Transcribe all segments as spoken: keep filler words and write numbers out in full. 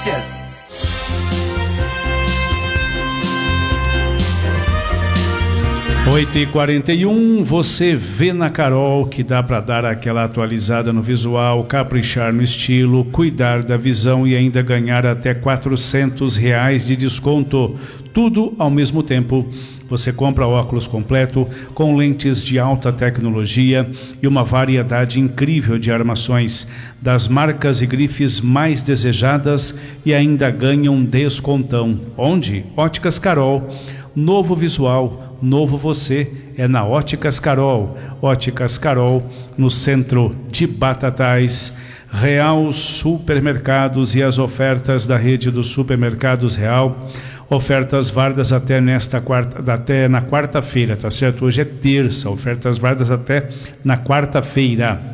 Yes. oito e quarenta e um, você vê na Carol que dá para dar aquela atualizada no visual, caprichar no estilo, cuidar da visão e ainda ganhar até quatrocentos reais de desconto. Tudo ao mesmo tempo. Você compra óculos completo com lentes de alta tecnologia e uma variedade incrível de armações das marcas e grifes mais desejadas e ainda ganha um descontão. Onde? Óticas Carol. Novo visual, novo você é na Óticas Carol. Óticas Carol, no centro de Batatais. Real Supermercados e as ofertas da rede dos supermercados Real. Ofertas válidas até nesta quarta, até na quarta-feira, tá certo? Hoje é terça, ofertas válidas até na quarta-feira.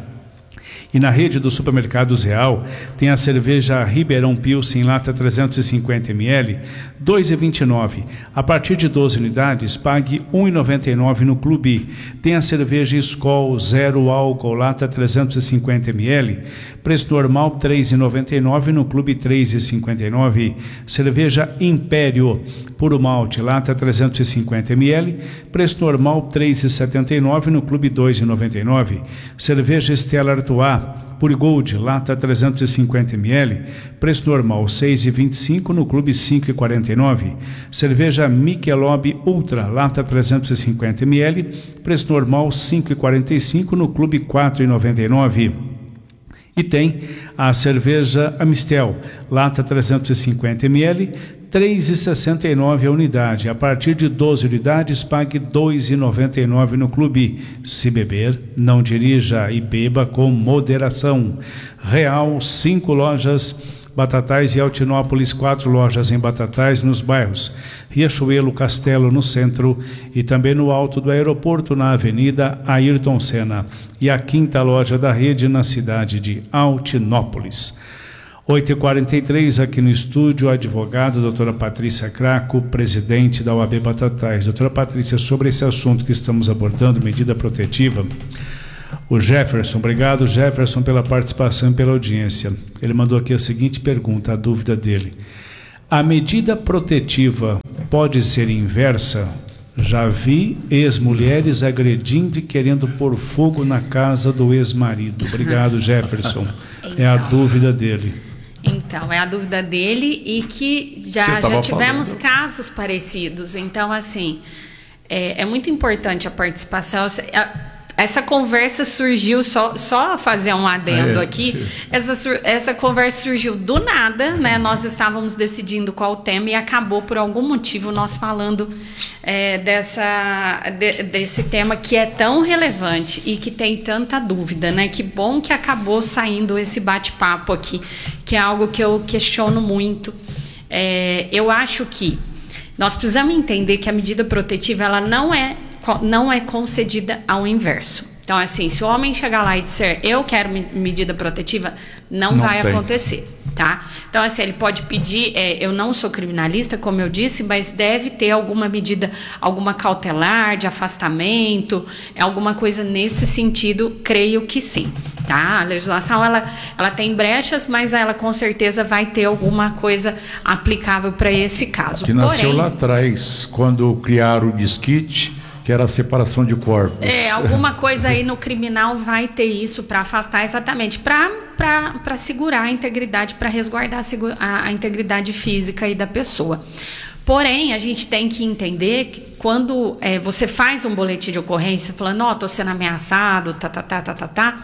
E na rede dos supermercados Real tem a cerveja Ribeirão Pilsen lata trezentos e cinquenta mililitros, dois reais e vinte e nove centavos. A partir de doze unidades, pague um real e noventa e nove centavos no Clube. Tem a cerveja Skol zero álcool lata trezentos e cinquenta mililitros, preço normal três reais e noventa e nove centavos, no Clube três reais e cinquenta e nove centavos. Cerveja Império puro malte lata trezentos e cinquenta mililitros, preço normal três reais e setenta e nove centavos, no Clube dois reais e noventa e nove centavos. Cerveja Stella Artois Pure Gold, lata trezentos e cinquenta mililitros, preço normal seis reais e vinte e cinco centavos, no Clube cinco reais e quarenta e nove centavos. Cerveja Michelob Ultra, lata trezentos e cinquenta mililitros, preço normal cinco reais e quarenta e cinco centavos, no Clube quatro reais e noventa e nove centavos. E tem a cerveja Amistel, lata trezentos e cinquenta mililitros, três reais e sessenta e nove centavos a unidade. A partir de doze unidades, pague dois reais e noventa e nove centavos no Clube. Se beber, não dirija e beba com moderação. Real, cinco lojas, Batatais e Altinópolis, quatro lojas em Batatais, nos bairros Riachuelo, Castelo, no centro, e também no alto do aeroporto, na Avenida Ayrton Senna. E a quinta loja da rede na cidade de Altinópolis. oito e quarenta e três, aqui no estúdio, a advogada doutora Patrícia Craco, presidente da O A B Batatais. Doutora Patrícia, sobre esse assunto que estamos abordando, medida protetiva, o Jefferson, obrigado Jefferson pela participação e pela audiência. Ele mandou aqui a seguinte pergunta, a dúvida dele: a medida protetiva pode ser inversa? Já vi ex-mulheres agredindo e querendo pôr fogo na casa do ex-marido. Obrigado, Jefferson. Então, é a dúvida dele. Então, é a dúvida dele e que já, já tivemos falando. casos parecidos. Então, assim, é, é muito importante a participação. Essa conversa surgiu, só, só fazer um adendo é. aqui, essa, essa conversa surgiu do nada, né? Nós estávamos decidindo qual o tema e acabou, por algum motivo, nós falando é, dessa, de, desse tema que é tão relevante e que tem tanta dúvida, né? Que bom que acabou saindo esse bate-papo aqui, que é algo que eu questiono muito. É, eu acho que nós precisamos entender que a medida protetiva, ela não é não é concedida ao inverso. Então, assim, se o homem chegar lá e disser eu quero medida protetiva, não, não vai tem. acontecer, tá? Então, assim, ele pode pedir, é, eu não sou criminalista, como eu disse, mas deve ter alguma medida, alguma cautelar de afastamento, alguma coisa nesse sentido, creio que sim, tá? A legislação, ela, ela tem brechas, mas ela com certeza vai ter alguma coisa aplicável para esse caso. Que nasceu Porém, lá atrás, quando criaram o disquite, que era a separação de corpos. É, alguma coisa aí no criminal vai ter isso para afastar, exatamente, para segurar a integridade, para resguardar a, a integridade física aí da pessoa. Porém, a gente tem que entender que quando é, você faz um boletim de ocorrência falando, ó, oh, tô sendo ameaçado, tá, tá, tá, tá, tá, tá,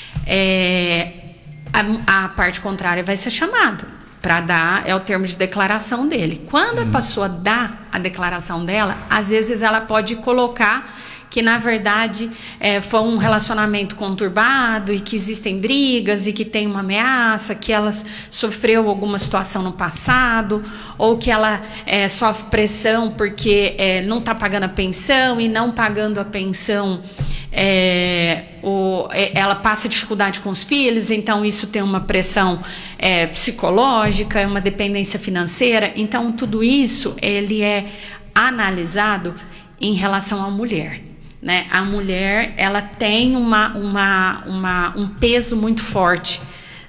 é, a, a parte contrária vai ser chamada para dar, é o termo de declaração dele. Quando hum. a pessoa dá a declaração dela, às vezes ela pode colocar que, na verdade, é, foi um relacionamento conturbado e que existem brigas e que tem uma ameaça, que ela sofreu alguma situação no passado, ou que ela é, sofre pressão porque é, não está pagando a pensão e não pagando a pensão, é, o, ela passa dificuldade com os filhos, então isso tem uma pressão é, psicológica, uma dependência financeira. Então, tudo isso ele é analisado em relação à mulher. Né? A mulher, ela tem uma, uma, uma, um peso muito forte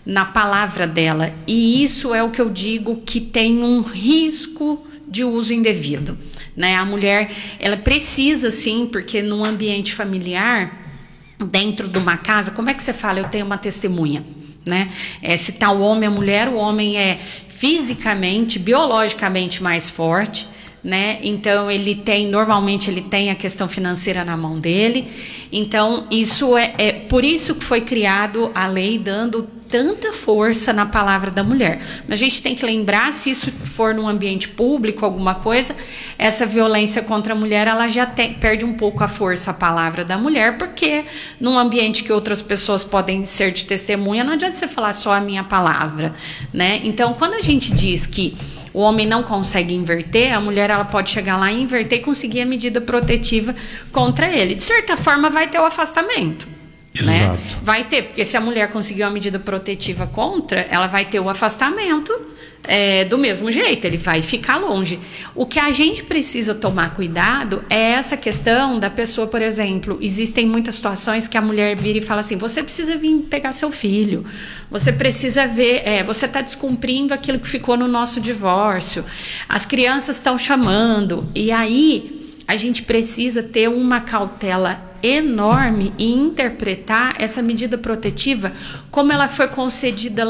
na palavra dela. E isso é o que eu digo que tem um risco de uso indevido, né? A mulher, ela precisa sim, porque num ambiente familiar, dentro de uma casa, como é que você fala? Eu tenho uma testemunha, né? É, se tá o homem e a mulher, o homem é fisicamente, biologicamente mais forte, né? Então ele tem, normalmente ele tem a questão financeira na mão dele. Então isso é, é por isso que foi criado a lei, dando tanta força na palavra da mulher. Mas a gente tem que lembrar, se isso for num ambiente público, alguma coisa, essa violência contra a mulher, ela já tem, perde um pouco a força, a palavra da mulher, porque num ambiente que outras pessoas podem ser de testemunha, não adianta você falar só a minha palavra, né? Então, quando a gente diz que o homem não consegue inverter, a mulher ela pode chegar lá e inverter e conseguir a medida protetiva contra ele. De certa forma, vai ter o afastamento. Né? Vai ter, porque se a mulher conseguir uma medida protetiva contra, ela vai ter o afastamento é, do mesmo jeito, ele vai ficar longe. O que a gente precisa tomar cuidado é essa questão da pessoa, por exemplo, existem muitas situações que a mulher vira e fala assim, você precisa vir pegar seu filho, você precisa ver, é, você está descumprindo aquilo que ficou no nosso divórcio, as crianças estão chamando, e aí a gente precisa ter uma cautela enorme e interpretar essa medida protetiva como ela foi concedida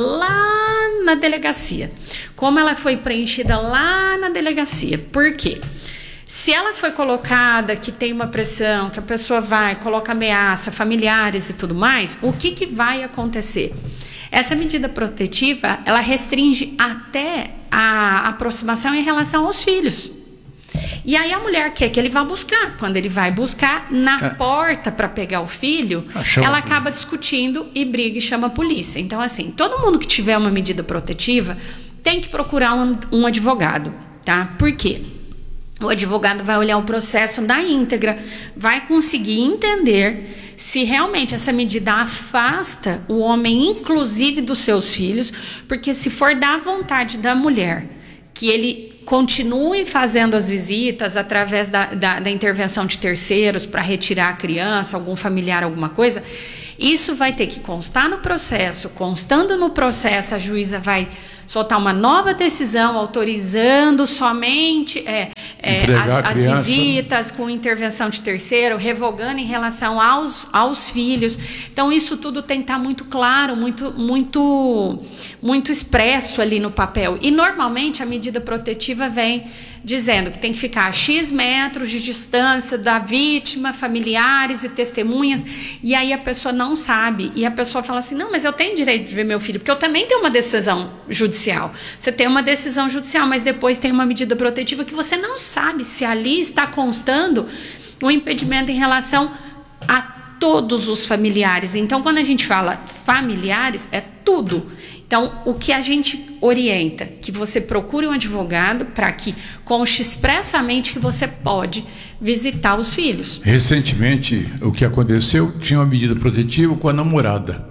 lá na delegacia, como ela foi preenchida lá na delegacia. Por quê? Se ela foi colocada, que tem uma pressão, que a pessoa vai, coloca ameaça, familiares e tudo mais, o que, que vai acontecer? Essa medida protetiva, ela restringe até a aproximação em relação aos filhos. E aí a mulher quer que ele vá buscar. Quando ele vai buscar na é. porta para pegar o filho, Achou ela acaba discutindo e briga e chama a polícia. Então, assim, todo mundo que tiver uma medida protetiva tem que procurar um, um advogado, tá? Por quê? O advogado vai olhar o processo na íntegra, vai conseguir entender se realmente essa medida afasta o homem, inclusive dos seus filhos, porque se for da vontade da mulher que ele continue fazendo as visitas através da, da, da intervenção de terceiros para retirar a criança, algum familiar, alguma coisa, isso vai ter que constar no processo. Constando no processo, a juíza vai soltar uma nova decisão autorizando somente é, é, as, as visitas com intervenção de terceiro, revogando em relação aos, aos filhos. Então, isso tudo tem que estar muito claro, muito, muito, muito expresso ali no papel. E, normalmente, a medida protetiva vem dizendo que tem que ficar a X metros de distância da vítima, familiares e testemunhas, e aí a pessoa não sabe, e a pessoa fala assim, não, mas eu tenho direito de ver meu filho, porque eu também tenho uma decisão judicial. Você tem uma decisão judicial, mas depois tem uma medida protetiva que você não sabe se ali está constando o impedimento em relação a todos os familiares. Então, quando a gente fala familiares, é tudo. Então, o que a gente orienta? Que você procure um advogado para que conste expressamente que você pode visitar os filhos. Recentemente, o que aconteceu, tinha uma medida protetiva com a namorada,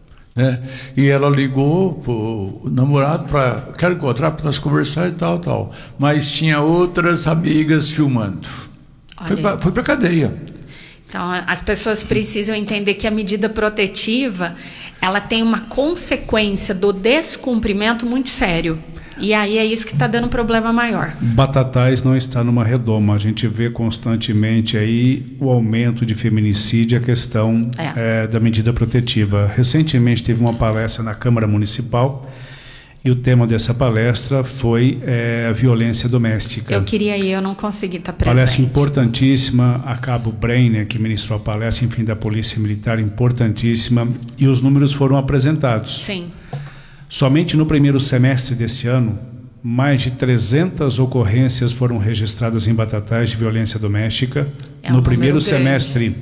né? E ela ligou para o namorado para, quero encontrar para nós conversar e tal, tal. Mas tinha outras amigas filmando. Olha, foi para a cadeia. Então, as pessoas precisam entender que a medida protetiva, ela tem uma consequência do descumprimento muito sério. E aí é isso que está dando problema maior. Batatais não está numa redoma. A gente vê constantemente aí o aumento de feminicídio, a questão é. É, da medida protetiva. Recentemente teve uma palestra na Câmara Municipal e o tema dessa palestra foi é, a violência doméstica. Eu queria ir, eu não consegui estar presente. Palestra importantíssima, a Cabo Brenner, que ministrou a palestra, enfim, da Polícia Militar, importantíssima, e os números foram apresentados. Sim. Somente no primeiro semestre deste ano, mais de trezentas ocorrências foram registradas em Batatais de violência doméstica. É um no primeiro semestre.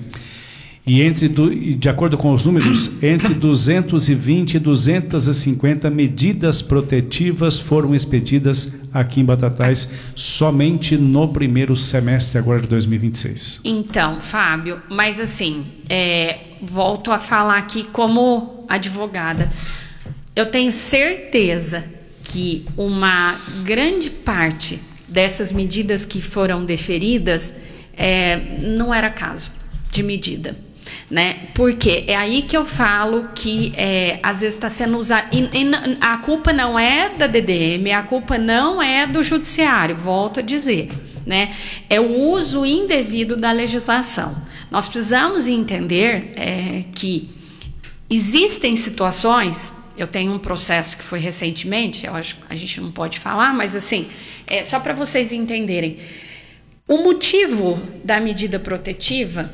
E entre, de acordo com os números, entre duzentos e vinte e duzentas e cinquenta medidas protetivas foram expedidas aqui em Batatais somente no primeiro semestre agora de dois mil e vinte e seis. Então, Fábio, mas assim, é, volto a falar aqui como advogada. Eu tenho certeza que uma grande parte dessas medidas que foram deferidas é, não era caso de medida. né? Porque é aí que eu falo que é, às vezes está sendo usado. E, e a culpa não é da D D M, a culpa não é do judiciário, volto a dizer, né? É o uso indevido da legislação. Nós precisamos entender é, que existem situações. Eu tenho um processo que foi recentemente, eu acho que a gente não pode falar, mas assim, é, só para vocês entenderem. O motivo da medida protetiva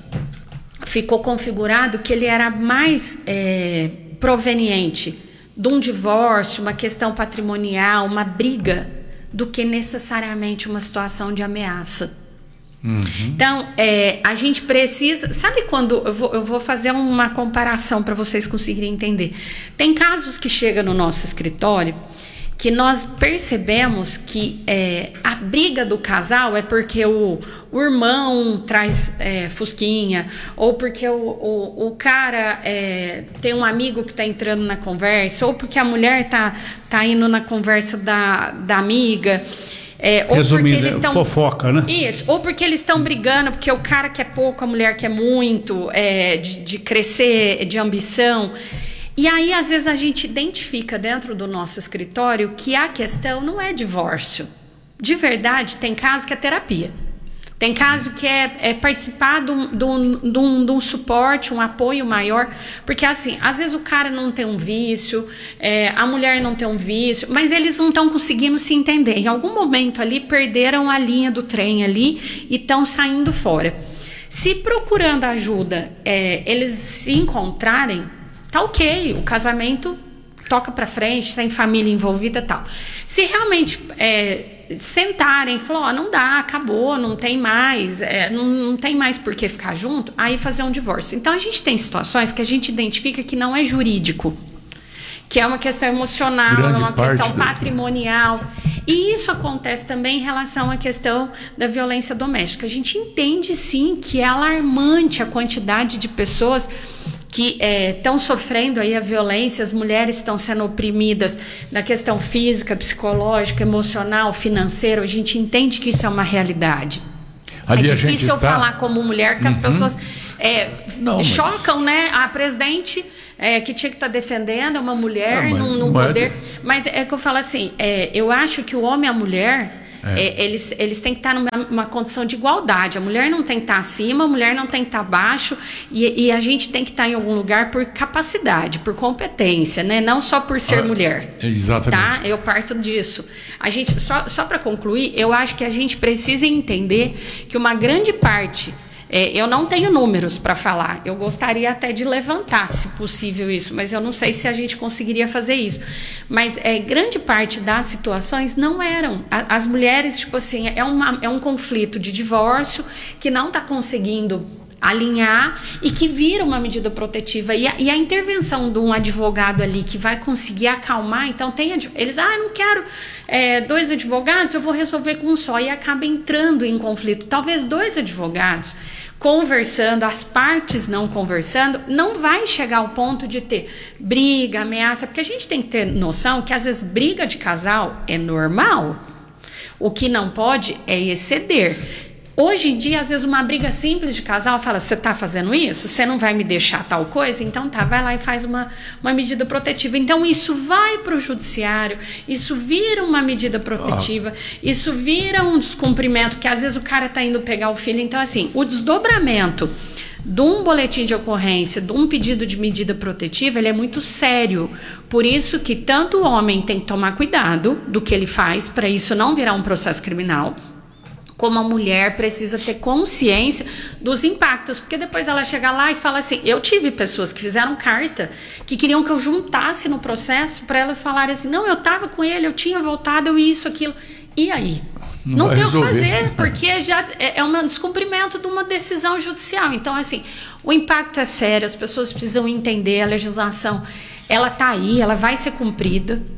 ficou configurado que ele era mais é, proveniente de um divórcio, uma questão patrimonial, uma briga, do que necessariamente uma situação de ameaça. Uhum. Então, é, a gente precisa... Sabe quando... Eu vou, eu vou fazer uma comparação para vocês conseguirem entender. Tem casos que chegam no nosso escritório que nós percebemos que é, a briga do casal é porque o, o irmão traz é, fusquinha, ou porque o, o, o cara é, tem um amigo que está entrando na conversa, ou porque a mulher está tá indo na conversa da, da amiga... É, ou Resumindo, porque eles tão, fofoca, né? Isso, ou porque eles estão brigando, porque o cara quer pouco, a mulher quer muito, é, de, de crescer, de ambição. E aí, às vezes, a gente identifica dentro do nosso escritório que a questão não é divórcio. De verdade, tem caso que é terapia. Tem caso que é, é participar de um, de, um, de, um, de um suporte, um apoio maior, porque assim, às vezes o cara não tem um vício, é, a mulher não tem um vício, mas eles não estão conseguindo se entender. Em algum momento ali, perderam a linha do trem ali e estão saindo fora. Se procurando ajuda, é, eles se encontrarem, tá ok, o casamento toca para frente, tem família envolvida e tal. Se realmente... É, sentarem, falar, ó, não dá, acabou, não tem mais, é, não, não tem mais por que ficar junto, aí fazer um divórcio. Então a gente tem situações que a gente identifica que não é jurídico, que é uma questão emocional, Grande uma questão parte patrimonial. E isso acontece também em relação à questão da violência doméstica. A gente entende sim que é alarmante a quantidade de pessoas que estão é, sofrendo aí a violência, as mulheres estão sendo oprimidas na questão física, psicológica, emocional, financeira. A gente entende que isso é uma realidade. Ali é difícil eu tá... falar como mulher, que uhum. as pessoas é, Não, chocam, mas... né? A presidente é, que tinha que estar tá defendendo uma mulher Não, num, num poder. É... Mas é que eu falo assim, é, eu acho que o homem e a mulher... É. É, eles, eles têm que estar numa uma condição de igualdade. A mulher não tem que estar acima, a mulher não tem que estar abaixo, e, e a gente tem que estar em algum lugar por capacidade, por competência, né? Não só por ser ah, mulher. Exatamente. Tá? Eu parto disso. A gente, só só para concluir, eu acho que a gente precisa entender que uma grande parte... É, eu não tenho números para falar, eu gostaria até de levantar, se possível, isso, mas eu não sei se a gente conseguiria fazer isso. Mas é, grande parte das situações não eram. A, as mulheres, tipo assim, é, uma, é um conflito de divórcio que não está conseguindo alinhar e que vira uma medida protetiva. E a, e a intervenção de um advogado ali que vai conseguir acalmar, então tem eles, ah, eu não quero é, dois advogados, eu vou resolver com um só, e acaba entrando em conflito. Talvez dois advogados conversando, as partes não conversando, não vai chegar ao ponto de ter briga, ameaça, porque a gente tem que ter noção que às vezes briga de casal é normal. O que não pode é exceder. Hoje em dia, às vezes, uma briga simples de casal fala, você está fazendo isso? Você não vai me deixar tal coisa? Então tá, vai lá e faz uma, uma medida protetiva. Então isso vai para o judiciário, isso vira uma medida protetiva, ah. isso vira um descumprimento, que às vezes o cara está indo pegar o filho. Então, assim, o desdobramento de um boletim de ocorrência, de um pedido de medida protetiva, ele é muito sério. Por isso que tanto o homem tem que tomar cuidado do que ele faz, para isso não virar um processo criminal, como a mulher precisa ter consciência dos impactos, porque depois ela chega lá e fala assim, eu tive pessoas que fizeram carta, que queriam que eu juntasse no processo, para elas falarem assim, não, eu estava com ele, eu tinha voltado, eu isso, aquilo, e aí? Não, não tem o que fazer, porque já é um descumprimento de uma decisão judicial. Então, assim, o impacto é sério, as pessoas precisam entender, a legislação, ela está aí, ela vai ser cumprida,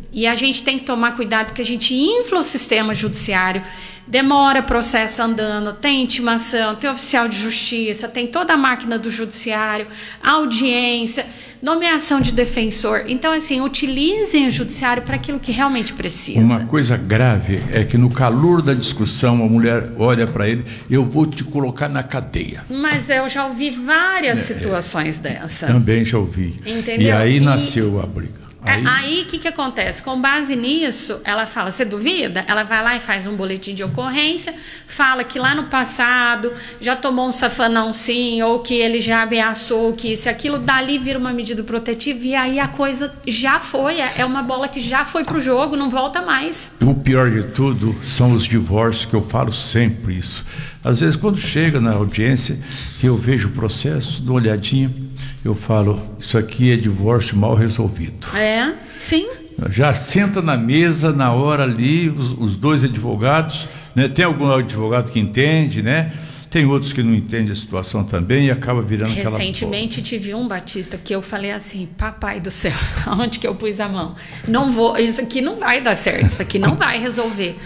E a gente tem que tomar cuidado porque a gente infla o sistema judiciário, demora processo andando, tem intimação, tem oficial de justiça, tem toda a máquina do judiciário, audiência, nomeação de defensor. Então, assim, utilizem o judiciário para aquilo que realmente precisa. Uma coisa grave é que no calor da discussão a mulher olha para ele, eu vou te colocar na cadeia. Mas eu já ouvi várias é, situações é, dessa. Também já ouvi. Entendeu? E aí e... nasceu a briga. Aí o que, que acontece? Com base nisso, ela fala, você duvida? Ela vai lá e faz um boletim de ocorrência, fala que lá no passado já tomou um safanão sim, ou que ele já ameaçou, que isso e aquilo, dali vira uma medida protetiva e aí a coisa já foi, é uma bola que já foi pro jogo, não volta mais. O pior de tudo são os divórcios, que eu falo sempre isso. Às vezes quando chega na audiência, que eu vejo o processo, dou uma olhadinha, eu falo, isso aqui é divórcio mal resolvido. É, sim. Já senta na mesa, na hora ali, os, os dois advogados, né? Tem algum advogado que entende, né? Tem outros que não entendem a situação também e acaba virando aquela... Recentemente tive um, Batista, que eu falei assim, papai do céu, onde que eu pus a mão? Não vou, isso aqui não vai dar certo, isso aqui não vai resolver.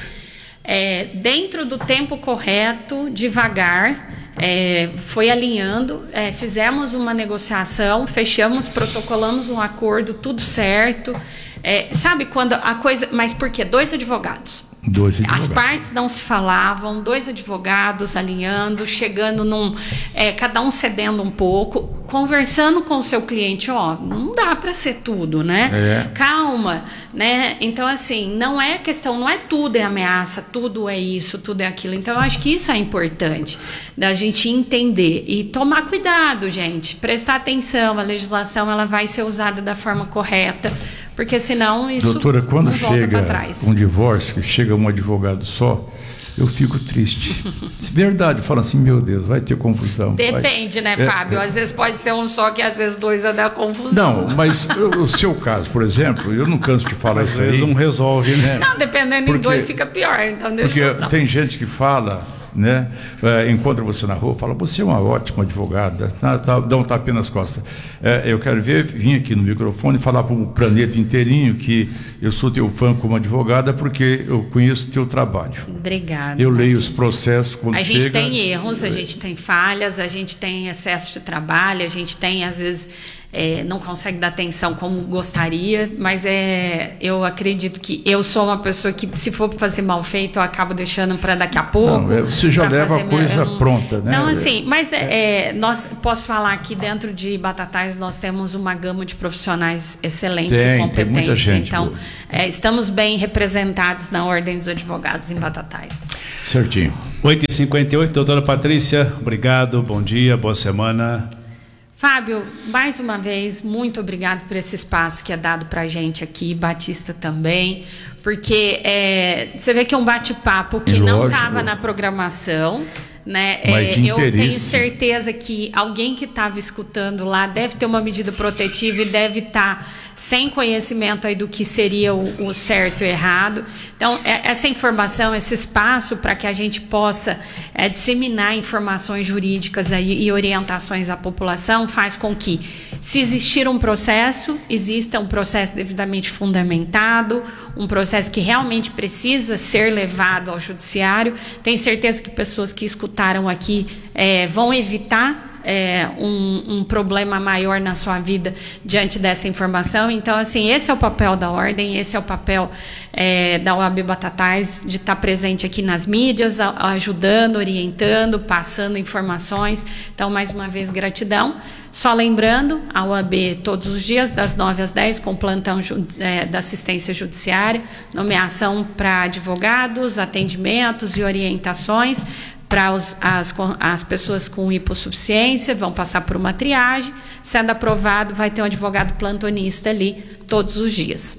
É, dentro do tempo correto, devagar, é, foi alinhando, é, fizemos uma negociação, fechamos, protocolamos um acordo, tudo certo. É, sabe quando a coisa... Mas por quê? Dois advogados. Dois advogados. As partes não se falavam, dois advogados alinhando, chegando num... É, cada um cedendo um pouco, conversando com o seu cliente, ó, não dá para ser tudo, né? É. Calma, né? Então, assim, não é questão, não é tudo é ameaça, tudo é isso, tudo é aquilo. Então, eu acho que isso é importante, da gente entender e tomar cuidado, gente, prestar atenção, a legislação ela vai ser usada da forma correta, porque senão isso Doutora, quando não volta chega para trás. um divórcio, que chega um advogado só, eu fico triste. Verdade, falo assim, meu Deus, vai ter confusão. Depende, vai... né, é, Fábio? É... Às vezes pode ser um só, que às vezes dois é da confusão. Não, mas o seu caso, por exemplo, eu não canso de falar às isso aí. Às vezes um resolve, né? Não, dependendo porque, em dois fica pior, então deixa eu Porque tem gente que fala... Né? É, encontra você na rua, fala, você é uma ótima advogada, tá, tá, dá um tapinha nas costas. É, eu quero ver, vim aqui no microfone falar para o planeta inteirinho que eu sou teu fã como advogada porque eu conheço teu trabalho. Obrigada. Eu leio os processos quando A gente chega, tem erros, a gente tem falhas, a gente tem excesso de trabalho, a gente tem, às vezes, é, não consegue dar atenção como gostaria, mas é, eu acredito que eu sou uma pessoa que, se for fazer mal feito, eu acabo deixando para daqui a pouco. Não, é, você já leva a coisa minha, pronta, né? Então, assim, mas é, é, nós, posso falar que dentro de Batatais nós temos uma gama de profissionais excelentes tem, e competentes. Tem muita gente, então, é, estamos bem representados na Ordem dos Advogados em Batatais. Certinho. oito e cinquenta e oito, doutora Patrícia, obrigado, bom dia, boa semana. Fábio, mais uma vez, muito obrigado por esse espaço que é dado para a gente aqui, Batista também, porque é, você vê que é um bate-papo que não estava na programação, né? É, eu tenho certeza que alguém que estava escutando lá deve ter uma medida protetiva e deve estar tá sem conhecimento aí do que seria o, o certo e o errado. Então, é, essa informação, esse espaço para que a gente possa é, disseminar informações jurídicas aí e orientações à população faz com que, se existir um processo, exista um processo devidamente fundamentado, um processo que realmente precisa ser levado ao judiciário. Tenho certeza que pessoas que escutaram aqui é, vão evitar É, um, um problema maior na sua vida diante dessa informação. Então, assim, esse é o papel da Ordem, esse é o papel é, da O A B Batatais, de estar presente aqui nas mídias, a, ajudando, orientando, passando informações. Então, mais uma vez, gratidão. Só lembrando, a O A B todos os dias, das nove às dez, com plantão é, da assistência judiciária, nomeação para advogados, atendimentos e orientações. Para as, as pessoas com hipossuficiência, vão passar por uma triagem, sendo aprovado, vai ter um advogado plantonista ali todos os dias.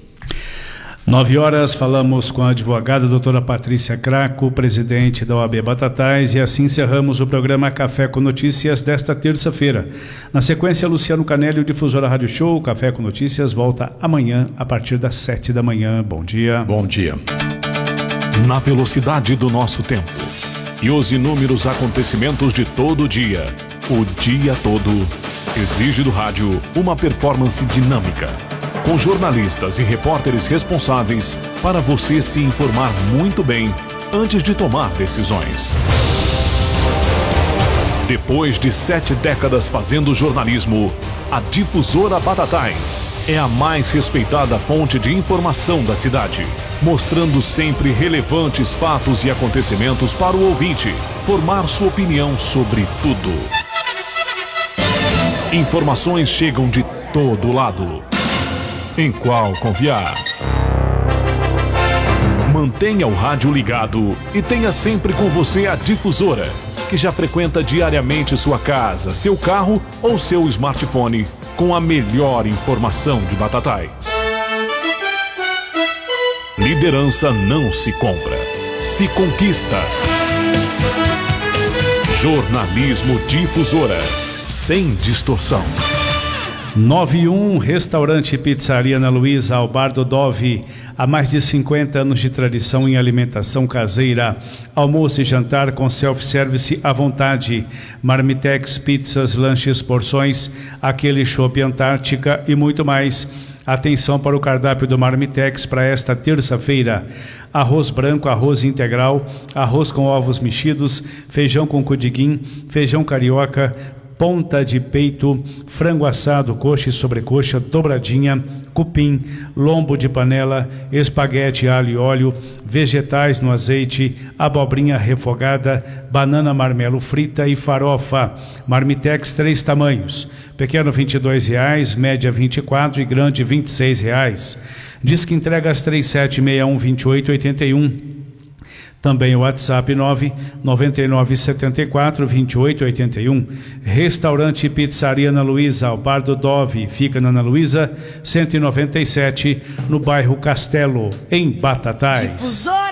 Nove horas, falamos com a advogada doutora Patrícia Craco, presidente da O A B Batatais, e assim encerramos o programa Café com Notícias desta terça-feira. Na sequência, Luciano Canelli, difusora Rádio Show. Café com Notícias volta amanhã, a partir das sete da manhã. Bom dia. Bom dia. Na velocidade do nosso tempo. E os inúmeros acontecimentos de todo o dia, o dia todo, exige do rádio uma performance dinâmica, com jornalistas e repórteres responsáveis para você se informar muito bem antes de tomar decisões. Depois de sete décadas fazendo jornalismo, a Difusora Batatais é a mais respeitada fonte de informação da cidade, mostrando sempre relevantes fatos e acontecimentos para o ouvinte formar sua opinião sobre tudo. Informações chegam de todo lado. Em qual confiar? Mantenha o rádio ligado e tenha sempre com você a Difusora, que já frequenta diariamente sua casa, seu carro ou seu smartphone com a melhor informação de Batatais. Liderança não se compra, se conquista. Jornalismo Difusora, sem distorção. nove e um, Restaurante e Pizzaria Ana Luísa, ao Bar do Dove. Há mais de cinquenta anos de tradição em alimentação caseira. Almoço e jantar com self-service à vontade. Marmitex, pizzas, lanches, porções, aquele chopp Antártica e muito mais. Atenção para o cardápio do Marmitex para esta terça-feira. Arroz branco, arroz integral, arroz com ovos mexidos, feijão com cudiguim, feijão carioca, ponta de peito, frango assado, coxa e sobrecoxa, dobradinha, cupim, lombo de panela, espaguete, alho e óleo, vegetais no azeite, abobrinha refogada, banana marmelo frita e farofa. Marmitex três tamanhos, pequeno vinte e dois reais, média vinte e quatro e grande vinte e seis reais. Diz que entrega às trinta e sete, sessenta e um, vinte e oito, oitenta e um. Também o WhatsApp nove nove nove sete quatro, vinte e oito, oitenta e um. Restaurante e Pizzaria Ana Luísa, ao Bar do Dove. Fica na Ana Luísa, cento e noventa e sete, no bairro Castelo, em Batatais.